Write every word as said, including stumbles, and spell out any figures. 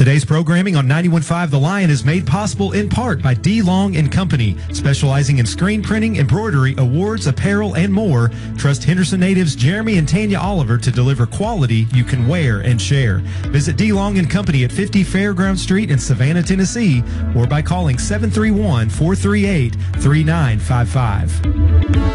Today's programming on ninety-one point five The Lion is made possible in part by D. Long and Company, specializing in screen printing, embroidery, awards, apparel, and more. Trust Henderson natives Jeremy and Tanya Oliver to deliver quality you can wear and share. Visit D. Long and Company at fifty Fairground Street in Savannah, Tennessee, or by calling seven three one, four three eight, three nine five five.